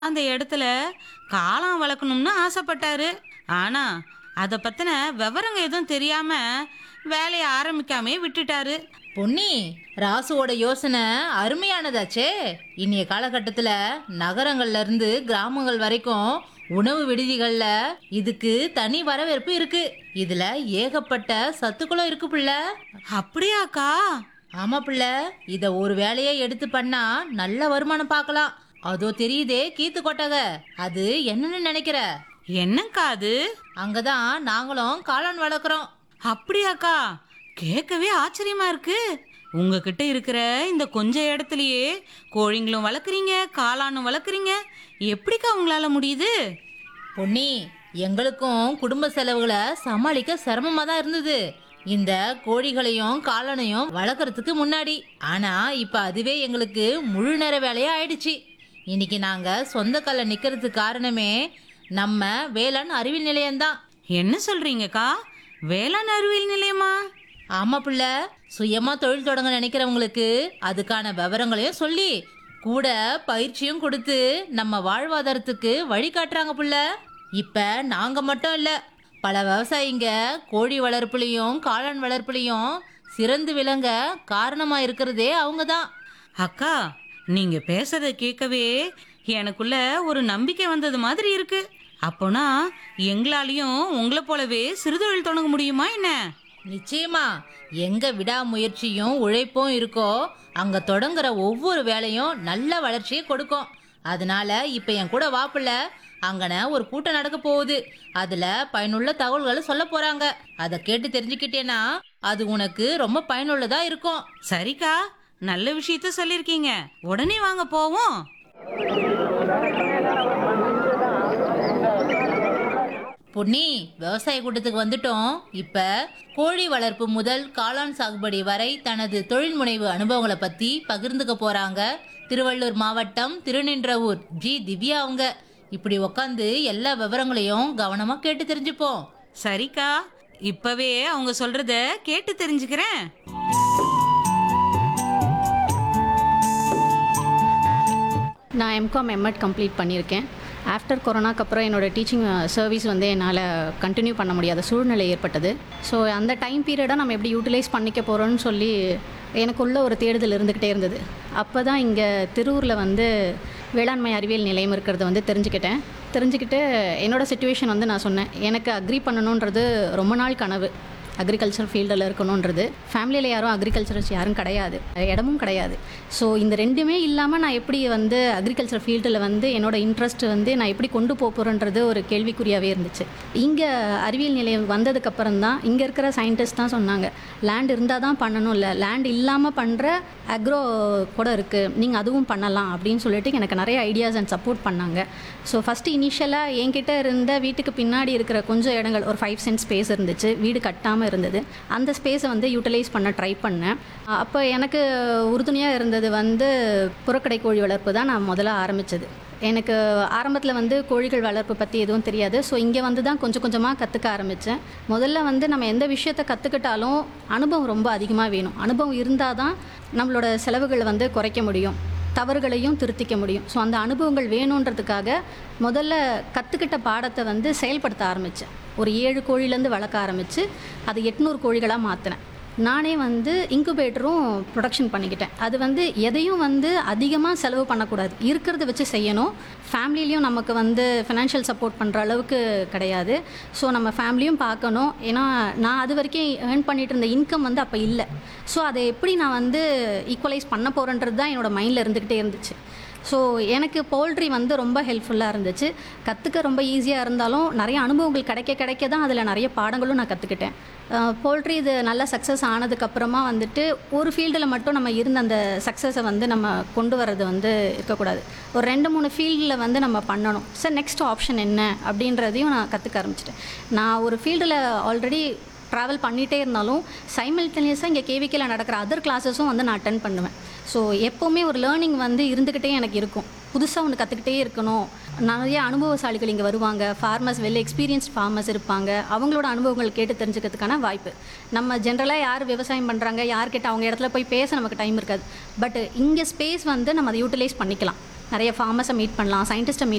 அந்த இடத்துல காளான் வளர்க்கணும்னு ஆசைப்பட்டாரு. ஆனா அதை பத்தின விவரங்க எதுவும் தெரியாம வேலையை ஆரம்பிக்காமே விட்டுட்டாரு. பொன்னி, ராசுவோட யோசனை அருமையானதாச்சே. இன்றைய காலகட்டத்தில் நகரங்கள்ல இருந்து கிராமங்கள் வரைக்கும் உணவு விடுதிகள்ல இதுக்கு தனி வரவேற்பு இருக்கு. இதுல ஏகப்பட்ட சத்துக்களும் இருக்கு பிள்ளை. அப்படியாக்கா? ஆமா பிள்ளை, இத ஒரு வேலையை எடுத்து பண்ணா நல்ல வருமானம் பார்க்கலாம். அதோ தெரியுதே கீத்து கொட்டக, அது என்னன்னு நினைக்கிற? என்னக்கா அது? அங்கதான் நாங்களும் காளான் வளர்க்குறோம். அப்படியாக்கா? கேட்கவே ஆச்சரியமா இருக்கு. உங்ககிட்ட இருக்கிற இந்த கொஞ்ச இடத்துலயே கோழிங்களும் வளர்க்குறீங்க, காளானும் வளர்க்குறீங்க. எப்படிக்கா உங்களால முடியுது? பொன்னி, எங்களுக்கும் குடும்ப செலவுகளை சமாளிக்க சிரமமா தான் இருந்தது இந்த கோழிகளையும் காளானையும் வளர்க்கறதுக்கு முன்னாடி. ஆனா இப்ப அதுவே எங்களுக்கு முழு நேர வேலையா ஆயிடுச்சு. இன்னைக்கு நாங்க சொந்த கால்ல நிக்கிறதுக்கு காரணமே நம்ம வேளாண் அறிவியல் நிலையம்தான். என்ன சொல்றீங்கக்கா? வேளாண் அறிவியல் நிலையமா? ஆமா பிள்ளை, சுயமா தொழில் தொடங்க நினைக்கிறவங்களுக்கு அதுக்கான விவரங்களையும் சொல்லி கூட பயிற்சியும் கொடுத்து நம்ம வாழ்வாதாரத்துக்கு வழி காட்டுறாங்க புள்ள. இப்ப நாங்க மட்டும் இல்ல, பல விவசாயிங்க கோழி வளர்ப்புலையும் காளான் வளர்ப்புலையும் சிறந்து விளங்க காரணமா இருக்கிறதே அவங்க தான். அக்கா, நீங்க பேசுறத கேட்கவே எனக்குள்ள ஒரு நம்பிக்கை வந்தது மாதிரி இருக்கு. அப்போனா எங்களாலையும் உங்களை போலவே சிறுதொழில் தொடங்க முடியுமா என்ன? நிச்சயமா, எங்க விடாமுயற்சியும் உழைப்பும் இருக்கோ அங்க தொடங்குற ஒவ்வொரு வேலையும் நல்ல வளர்ச்சியை கொடுக்கும். அதனால இப்ப என் கூட வாப்புல அங்கன ஒரு கூட்டம் நடக்க போகுது. அதுல பயனுள்ள தகவல்களை சொல்ல போறாங்க. அதை கேட்டு தெரிஞ்சுக்கிட்டேன்னா அது உனக்கு ரொம்ப பயனுள்ளதா இருக்கும். சரிக்கா, நல்ல விஷயத்த சொல்லிருக்கீங்க. உடனே வாங்க போவோம். பொன்னி, விவசாய கூட்டத்துக்கு வந்துட்டோம். இப்ப கோழி வளர்ப்பு முதல் காளான் சாகுபடி வரை தனது தொழில் முனைவு அனுபவங்களை பத்தி பகிர்ந்துக்க போறாங்க திருவள்ளூர் மாவட்டம் திருநின்றவூர் ஜி திவ்யா அவங்க. இப்படி உக்காந்து எல்லா விவரங்களையும் கவனமா கேட்டு தெரிஞ்சுப்போம். சரிக்கா, இப்பவே அவங்க சொல்றத கேட்டு தெரிஞ்சுக்கிறேன். நான் எம்காம் எம்எட் கம்ப்ளீட் பண்ணியிருக்கேன். ஆஃப்டர் கொரோனாக்கு அப்புறம் என்னோடய டீச்சிங் சர்வீஸ் வந்து என்னால் கண்டினியூ பண்ண முடியாத சூழ்நிலை ஏற்பட்டது. ஸோ அந்த டைம் பீரியடை நம்ம எப்படி யூட்டிலைஸ் பண்ணிக்க போகிறோன்னு சொல்லி எனக்குள்ள ஒரு தேடுதல் இருந்துக்கிட்டே இருந்தது. அப்போ தான் இங்கே திருவூரில் வந்து வேளாண்மை அறிவியல் நிலையம் இருக்கிறத வந்து தெரிஞ்சுக்கிட்டு என்னோடய சுச்சுவேஷன் வந்து நான் சொன்னேன். எனக்கு அக்ரி பண்ணணுன்றது ரொம்ப நாள் கனவு. அக்ரிகல்ச்சர் ஃபீல்டில் இருக்கணுன்றது. ஃபேமிலியில் யாரும் அக்ரிகல்ச்சரஸ் யாரும் கிடையாது, இடமும் கிடையாது. ஸோ இந்த ரெண்டுமே இல்லாமல் நான் எப்படி வந்து அக்ரிகல்ச்சர் ஃபீல்டில் வந்து என்னோடய இன்ட்ரெஸ்ட் வந்து நான் எப்படி கொண்டு போகிறேன்றது ஒரு கேள்விக்குறியாகவே இருந்துச்சு. இங்கே அறிவியல் நிலையம் வந்ததுக்கப்புறம் தான் இங்கே இருக்கிற சயின்டிஸ்ட் தான் சொன்னாங்க, லேண்ட் இருந்தால் தான் பண்ணணும், இல்லை லேண்ட் இல்லாமல் பண்ணுற அக்ரோ கூட இருக்குது, நீங்கள் அதுவும் பண்ணலாம் அப்படின்னு சொல்லிட்டு எனக்கு நிறைய ஐடியாஸ் அண்ட் சப்போர்ட் பண்ணாங்க. ஸோ ஃபஸ்ட்டு இனிஷியலாக என்கிட்ட இருந்த வீட்டுக்கு பின்னாடி இருக்கிற கொஞ்சம் இடங்கள், ஒரு 5 சென்ட் ஸ்பேஸ் இருந்துச்சு, வீடு கட்டாமல் இருந்தது. அந்த ஸ்பேஸை வந்து யூட்டிலைஸ் பண்ண ட்ரை பண்ணேன். அப்போ எனக்கு உறுதுணையாக இருந்தது வந்து புறக்கடை கோழி வளர்ப்பு தான் நான் முதல்ல ஆரம்பித்தது. எனக்கு ஆரம்பத்தில் வந்து கோழிகள் வளர்ப்பு பற்றி எதுவும் தெரியாது. ஸோ இங்கே வந்து தான் கொஞ்சம் கொஞ்சமாக கற்றுக்க ஆரம்பித்தேன். முதல்ல வந்து நம்ம எந்த விஷயத்தை கற்றுக்கிட்டாலும் அனுபவம் ரொம்ப அதிகமாக வேணும். அனுபவம் இருந்தால் தான் நம்மளோட செலவுகளை வந்து குறைக்க முடியும், தவறுகளையும் திருத்திக்க முடியும். ஸோ அந்த அனுபவங்கள் வேணுன்றதுக்காக முதல்ல கற்றுக்கிட்ட பாடத்தை வந்து செயல்படுத்த ஆரம்பித்தேன். ஒரு 7 கோழிலேருந்து வளர்க்க ஆரம்பித்து அது 800 கோழிகளாக மாற்றினேன். நானே வந்து இன்குபேட்டரும் ப்ரொடக்ஷன் பண்ணிக்கிட்டேன். அது வந்து எதையும் வந்து அதிகமாக செலவு பண்ணக்கூடாது, இருக்கிறத வச்சு செய்யணும். ஃபேமிலிலையும் நமக்கு வந்து ஃபினான்ஷியல் சப்போர்ட் பண்ணுற அளவுக்கு கிடையாது. ஸோ நம்ம ஃபேமிலியும் பார்க்கணும். ஏன்னா நான் அது வரைக்கும் ஏர்ன் பண்ணிகிட்டு இருந்த இன்கம் வந்து அப்போ இல்லை. ஸோ அதை எப்படி நான் வந்து ஈக்குவலைஸ் பண்ண போகிறேன்றது தான் என்னோடய மைண்டில் இருந்துக்கிட்டே இருந்துச்சு. ஸோ எனக்கு போல்ட்ரி வந்து ரொம்ப ஹெல்ப்ஃபுல்லாக இருந்துச்சு. கற்றுக்க ரொம்ப ஈஸியாக இருந்தாலும் நிறைய அனுபவங்கள் கிடைக்க தான் அதில் நிறைய பாடங்களும் நான் கற்றுக்கிட்டேன். போல்ட்ரி இது நல்லா சக்ஸஸ் ஆனதுக்கப்புறமா வந்துட்டு ஒரு ஃபீல்டில் மட்டும் நம்ம இருந்த அந்த சக்ஸஸை வந்து நம்ம கொண்டு வர்றது வந்து இருக்கக்கூடாது. ஒரு 2-3 ஃபீல்டில் வந்து நம்ம பண்ணணும். சார் நெக்ஸ்ட் ஆப்ஷன் என்ன அப்படின்றதையும் நான் கற்றுக்க ஆரம்பிச்சிட்டேன். நான் ஒரு ஃபீல்டில் ஆல்ரெடி ட்ராவல் பண்ணிகிட்டே இருந்தாலும் சைமல்டேனியஸாக இங்கே கேவிக்கில் நடக்கிற அதர் கிளாஸஸும் வந்து நான் அட்டென்ட் பண்ணுவேன். ஸோ எப்போவுமே ஒரு லேர்னிங் வந்து இருந்துக்கிட்டே எனக்கு இருக்கும். புதுசாக ஒன்று கற்றுக்கிட்டே இருக்கணும். நிறைய அனுபவசாலிகள் இங்கே வருவாங்க, ஃபார்மர்ஸ், வெல் எக்ஸ்பீரியன்ஸ்ட் ஃபார்மர்ஸ் இருப்பாங்க. அவங்களோட அனுபவங்கள் கேட்டு தெரிஞ்சுக்கிறதுக்கான வாய்ப்பு. நம்ம ஜென்ரலாக யார் விவசாயம் பண்ணுறாங்க, யார்கிட்ட அவங்க இடத்துல போய் பேச நமக்கு டைம் இருக்காது. பட் இங்கே ஸ்பேஸ் வந்து நம்ம அதை யூட்டிலைஸ் பண்ணிக்கலாம். நிறைய ஃபார்மர்ஸை மீட் பண்ணலாம், சயின்டிஸ்ட்டை மீட்